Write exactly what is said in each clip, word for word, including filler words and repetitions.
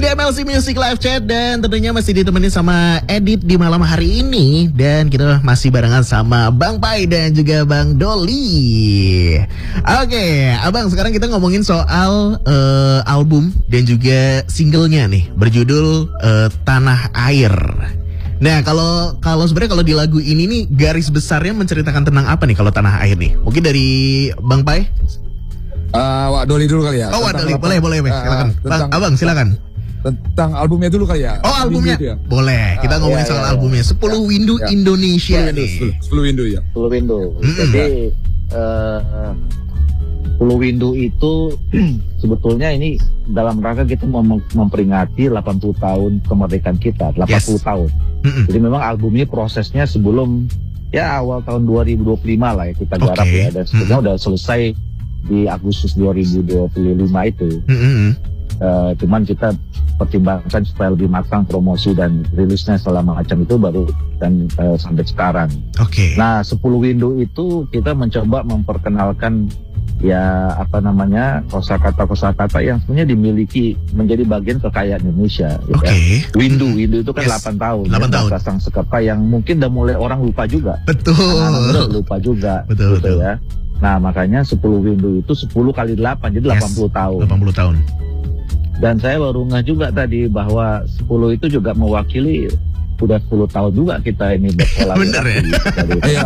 di M L C Music Live Chat dan tentunya masih ditemani sama Edit di malam hari ini. Dan kita masih barengan sama Bang Pai dan juga Bang Doli. Oke, Abang, sekarang kita ngomongin soal uh, album dan juga singlenya nih, berjudul uh, Tanah Air. Nah, kalau kalau sebenarnya kalau di lagu ini nih garis besarnya menceritakan tentang apa nih kalau Tanah Air nih? Mungkin dari Bang Pai? Uh, Wak Doli dulu kali ya. Oh, Wak Doli, boleh, boleh, uh, silakan. Bang, Abang, silakan. Tentang albumnya dulu kali ya. Oh, albumnya. Ya? Boleh. Kita uh, ngomongin iya, soal iya, albumnya. sepuluh iya, Windu iya. Indonesia sepuluh nih. sepuluh Windu ya. sepuluh Windu. Mm-hmm. Jadi uh, sepuluh Windu itu sebetulnya ini dalam rangka kita mem- memperingati delapan puluh tahun kemerdekaan kita, delapan puluh yes. tahun. Mm-hmm. Jadi memang album ini prosesnya sebelum ya awal tahun dua ribu dua puluh lima lah ya kita garap okay. ya. Dan sebenarnya mm-hmm. udah selesai di Agustus dua ribu dua puluh lima itu. Mm-hmm. Uh, cuman kita pertimbangkan supaya lebih matang promosi dan rilisnya selama macam itu baru dan uh, sampai sekarang. Oke. Okay. Nah, sepuluh Windu itu kita mencoba memperkenalkan ya apa namanya kosakata-kosakata yang sebenarnya dimiliki menjadi bagian kekayaan Indonesia. Oke. Okay. Ya. Windu, Windu itu kan yes. delapan tahun. delapan ya, tahun. Sang Sekapa yang mungkin udah mulai orang lupa juga. Betul. Anak-anak lupa juga. Betul, gitu betul. Ya. Nah, makanya sepuluh Windu itu sepuluh kali delapan jadi yes. delapan puluh tahun. delapan puluh tahun. Dan saya baru ngeh juga tadi bahwa sepuluh itu juga mewakili udah sepuluh tahun juga kita ini berkolaborasi. Bener ya? Iya.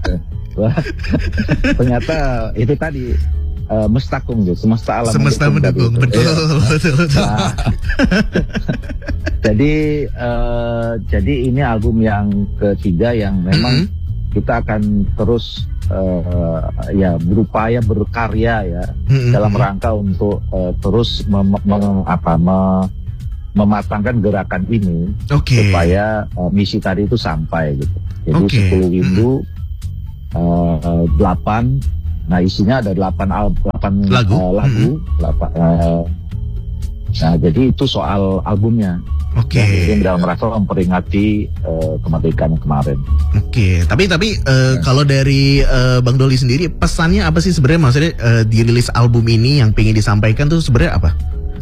Ternyata itu tadi uh, mestakung gitu, semesta alam semesta mendukung. Betul, ya. betul, betul. Nah, jadi uh, jadi ini album yang ketiga yang memang mm-hmm. kita akan terus Uh, ya berupaya berkarya ya mm-hmm. dalam rangka untuk uh, terus mem- mem- apa, me- mematangkan gerakan ini okay. supaya uh, misi tadi itu sampai gitu. Jadi okay. sepuluh Windu mm-hmm. uh, delapan, nah isinya ada delapan al- delapan lagu, uh, lagu mm-hmm. delapan, uh, nah jadi itu soal albumnya. Oke. Okay. Yang dalam rangka memperingati uh, kemerdekaan kemarin. Oke, okay. tapi tapi uh, ya. kalau dari uh, Bang Doli sendiri pesannya apa sih sebenarnya, maksudnya uh, dirilis album ini yang pengen disampaikan tuh sebenarnya apa?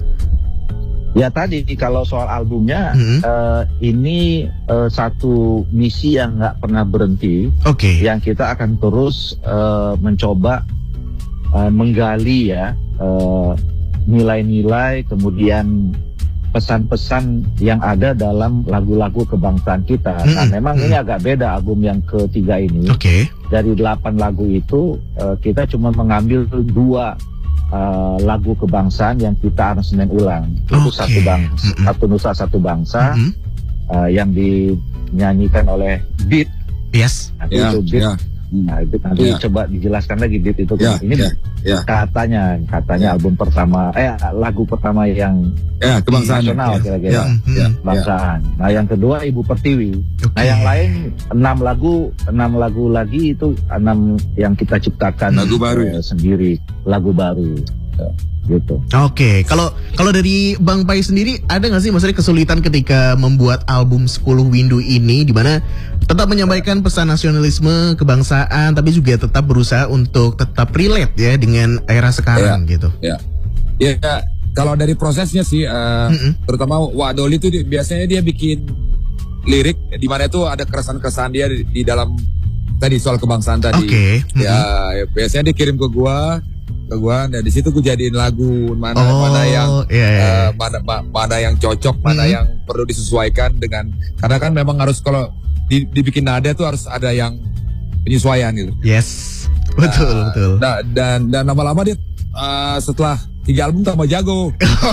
Ya tadi kalau soal albumnya mm-hmm. uh, ini uh, satu misi yang nggak pernah berhenti. Oke. Okay. Yang kita akan terus uh, mencoba uh, menggali ya uh, nilai-nilai kemudian pesan-pesan yang ada dalam lagu-lagu kebangsaan kita. Mm-hmm. Nah, memang mm-hmm. ini agak beda album yang ketiga ini. Oke. Okay. Dari delapan lagu itu uh, kita cuma mengambil dua uh, lagu kebangsaan yang kita aransemen ulang. Okay. Itu satu bangsa, mm-hmm. satu nusa satu bangsa mm-hmm. uh, yang dinyanyikan oleh Beat. Yes. Nah, yeah, itu Beat. Yeah. Nah, itu nanti yeah. coba dijelaskan lagi Beat itu. Yeah, ini yeah, yeah. katanya katanya yeah. album pertama eh lagu pertama yang yeah, kebangsaan nasional yeah. kira-kira yeah, yeah, kebangsaan. Yeah. Nah, yang kedua Ibu Pertiwi. Okay. Nah, yang lain enam lagu enam lagu lagi itu enam yang kita ciptakan lagu baru uh, sendiri, lagu baru. Uh, gitu. Oke, okay. kalau kalau dari Bang Pai sendiri ada nggak sih maksudnya kesulitan ketika membuat album sepuluh Windu ini, di mana tetap menyampaikan pesan nasionalisme, kebangsaan, tapi juga tetap berusaha untuk tetap relate ya dengan era sekarang ya, gitu. Ya, ya kalau dari prosesnya sih, uh, mm-hmm. terutama Wak Doli itu di, biasanya dia bikin lirik di mana itu ada keresahan-keresahan dia di, di dalam tadi soal kebangsaan tadi. Oke. Okay. Mm-hmm. Ya, ya biasanya dia kirim ke gua. ke gua, nah di situ gua jadiin lagu mana oh, mana yang iya, iya. Uh, mana ma, mana yang cocok, hmm. mana yang perlu disesuaikan dengan, karena kan memang harus kalau di, dibikin nada tuh harus ada yang penyesuaian gitu. Yes, betul nah, betul. Nah, dan dan lama-lama dia uh, setelah tiga album tambah jago.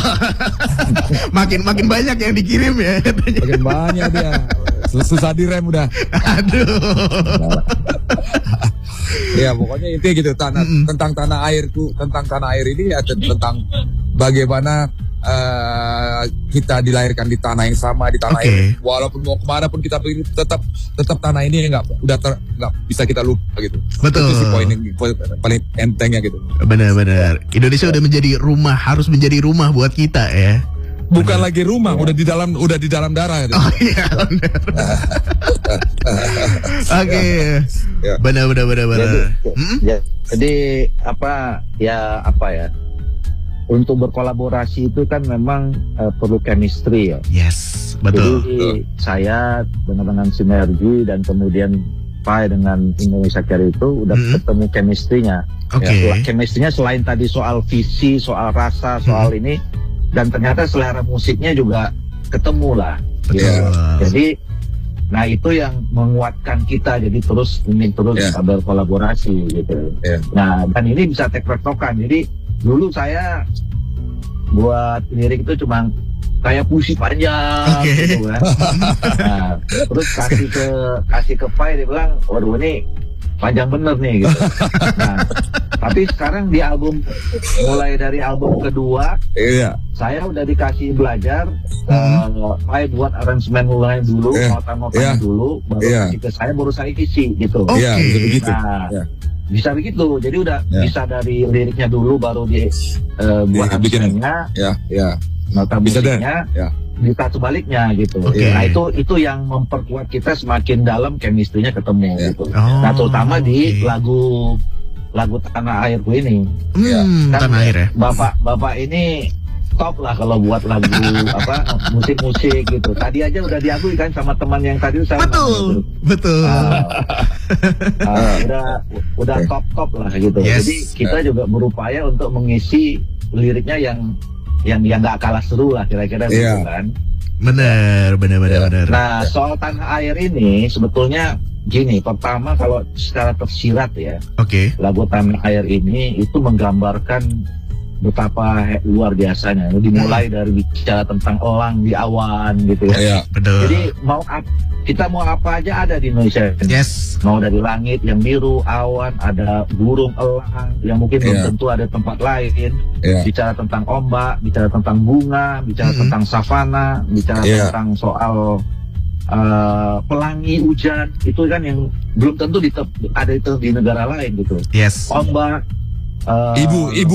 makin makin banyak yang dikirim ya. Makin banyak dia, susah direm udah. Aduh. Ya pokoknya intinya gitu tanah, mm-hmm. tentang tanah airku, tentang tanah air ini ya tentang bagaimana uh, kita dilahirkan di tanah yang sama, di tanah okay. air. Walaupun mau kemana pun kita pergi tetap tetap tanah ini nggak udah nggak bisa kita lupa gitu. Betul. Itu sih poin yang paling entengnya gitu. Benar-benar. Indonesia udah menjadi rumah, harus menjadi rumah buat kita ya. Bukan bener. Lagi rumah, udah di dalam udah di dalam darah gitu. Oh iya benar. Oke. Ya. Benar benar benar benar. Jadi, hmm? ya, jadi apa ya apa ya? untuk berkolaborasi itu kan memang uh, perlu chemistry ya. Yes, betul. Jadi betul. Saya dengan dengan sinergi dan kemudian Pai dengan Indonesia Care itu udah mm-hmm. ketemu chemistry-nya. Oke. Okay. Ya, chemistry-nya selain tadi soal visi, soal rasa, soal mm-hmm. ini, dan ternyata selera musiknya juga ketemu lah. Betul. Ya. Jadi, nah itu yang menguatkan kita jadi terus ingin terus yeah. berkolaborasi gitu. Yeah. Nah dan ini bisa tektok-tektokan. Jadi dulu saya buat lirik itu cuma kayak puisi panjang okay. gitu kan. Nah, terus kasih ke kasih ke Pai, dia bilang, waduh ini panjang bener nih gitu. Nah, tapi sekarang di album mulai dari album kedua, iya. saya udah dikasih belajar, hmm. uh, Pai buat aransemen mulai dulu, yeah. nota-notanya yeah. dulu, baru yeah. ke saya baru saya isi gitu. Oke. Okay. Yeah, begitu. Nah, yeah. bisa begitu. Jadi udah yeah. bisa dari liriknya dulu baru di uh, buat yeah, aransemennya, ya, ya. nota musiknya. Ya. Bisa sebaliknya gitu. Okay. Nah itu itu yang memperkuat kita semakin dalam chemistry-nya ketemu yeah. gitu. Oh, nah terutama okay. di lagu lagu Tanah Airku ini. Hmm, kan Tanah Air ya. Bapak bapak ini top lah kalau buat lagu apa musik-musik gitu. Tadi aja udah diakui kan sama teman yang tadi saya. Betul, gitu. Betul. Uh, uh, udah udah okay. top-top lah gitu. Yes. Jadi kita yeah. juga berupaya untuk mengisi liriknya yang yang yang nggak kalah seru lah kira-kira yeah. gitu kan. Bener, bener, bener, bener. Nah soal Tanah Air ini sebetulnya gini, pertama kalau secara tersirat ya, okay. lagu Tanah Air ini itu menggambarkan betapa luar biasanya. Dimulai hmm. dari bicara tentang elang di awan gitu ya. Yeah, betul. Jadi mau kita mau apa aja ada di Indonesia. Yes. Mau dari langit yang biru, awan, ada burung elang yang mungkin belum yeah. tentu ada tempat lain. Yeah. Bicara tentang ombak, bicara tentang bunga, bicara mm-hmm. tentang savana, bicara yeah. tentang soal uh, pelangi hujan. Itu kan yang belum tentu di ada itu di negara lain gitu. Yes. Ombak. Uh, ibu, ibu.